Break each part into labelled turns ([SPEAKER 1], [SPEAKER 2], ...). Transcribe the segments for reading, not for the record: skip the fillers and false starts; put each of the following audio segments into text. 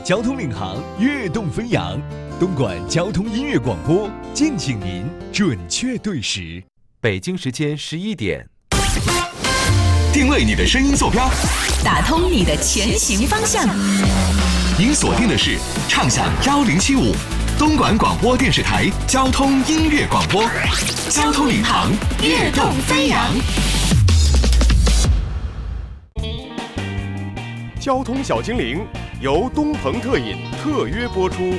[SPEAKER 1] 交通领航，跃动飞扬。东莞交通音乐广播，敬请您准确对时。
[SPEAKER 2] 北京时间11点，
[SPEAKER 3] 定位你的声音坐标，
[SPEAKER 4] 打通你的前行方向。
[SPEAKER 3] 您锁定的是畅享1075东莞广播电视台交通音乐广播，交通领航，跃动飞扬。
[SPEAKER 5] 交通小精灵由东鹏特饮特约播出。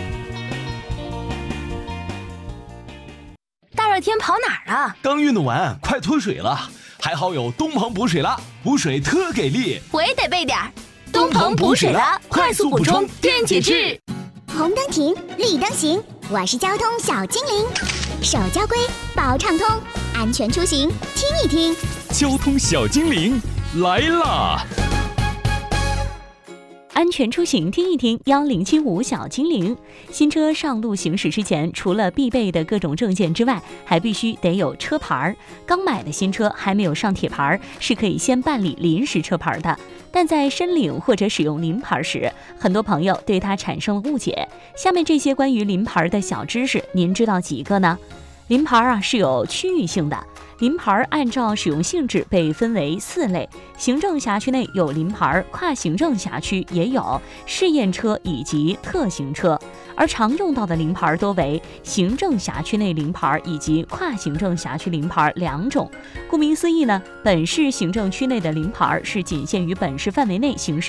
[SPEAKER 6] 大热天跑哪儿啊？
[SPEAKER 7] 刚运动完，快脱水了。还好有东鹏补水了，补水特给力。
[SPEAKER 6] 我也得备点儿。东鹏补水了，快速补充电解质。
[SPEAKER 8] 红灯停，绿灯行，我是交通小精灵。手交规，保畅通，安全出行听一听。
[SPEAKER 9] 交通小精灵来啦！
[SPEAKER 10] 安全出行听一听1075小精灵。新车上路行驶之前，除了必备的各种证件之外，还必须得有车牌。刚买的新车还没有上铁牌，是可以先办理临时车牌的。但在申领或者使用临牌时，很多朋友对它产生了误解。下面这些关于临牌的小知识，您知道几个呢？临牌是有区域性的。临牌按照使用性质被分为4类，行政辖区内有临牌，跨行政辖区也有，试验车以及特行车。而常用到的临牌多为行政辖区内临牌以及跨行政辖区临牌2种。顾名思义呢，本市行政区内的临牌是仅限于本市范围内行驶